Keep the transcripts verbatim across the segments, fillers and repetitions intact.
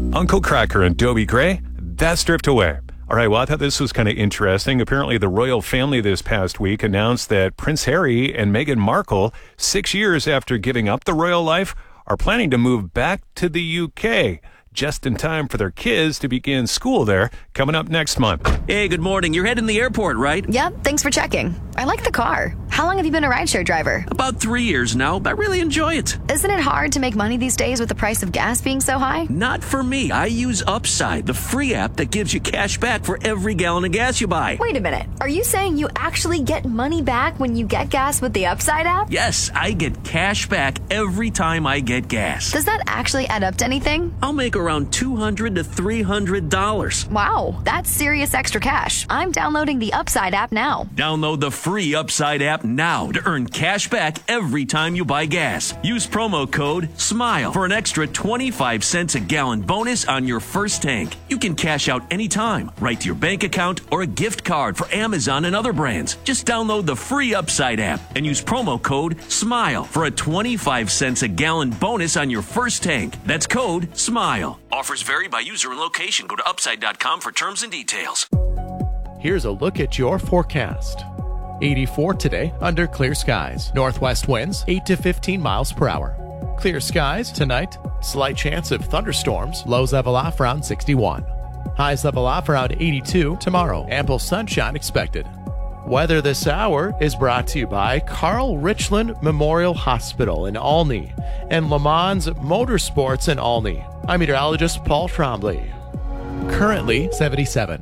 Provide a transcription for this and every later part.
Uncle Cracker and Dobie Gray, that stripped away. All right, well, I thought this was kind of interesting. Apparently, the royal family this past week announced that Prince Harry and Meghan Markle, six years after giving up the royal life, are planning to move back to the U K, just in time for their kids to begin school there coming up next month. Hey, good morning. You're heading to the airport, right? Yep, thanks for checking. I like the car. How long have you been a rideshare driver? About three years now. I really enjoy it. Isn't it hard to make money these days with the price of gas being so high? Not for me. I use Upside, the free app that gives you cash back for every gallon of gas you buy. Wait a minute. Are you saying you actually get money back when you get gas with the Upside app? Yes, I get cash back every time I get gas. Does that actually add up to anything? I'll make around two hundred to three hundred dollars. Wow, that's serious extra cash. I'm downloading the Upside app now. Download the free Upside app now to earn cash back every time you buy gas. Use promo code SMILE for an extra twenty-five cents a gallon bonus on your first tank. You can cash out anytime, right to your bank account or a gift card for Amazon and other brands. Just download the free Upside app and use promo code SMILE for a twenty-five cents a gallon bonus on your first tank. That's code SMILE. Offers vary by user and location. Go to upside dot com for terms and details. Here's a look at your forecast. eighty-four today under clear skies. Northwest winds eight to fifteen miles per hour. Clear skies tonight. Slight chance of thunderstorms. Lows level off around sixty-one. Highs level off around eighty-two tomorrow. Ample sunshine expected. Weather this hour is brought to you by Carl Richland Memorial Hospital in Olney and Le Mans Motorsports in Olney. I'm meteorologist Paul Trombley. Currently seventy-seven.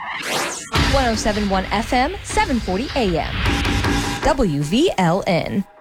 one oh seven point one F M, seven forty A M. W V L N.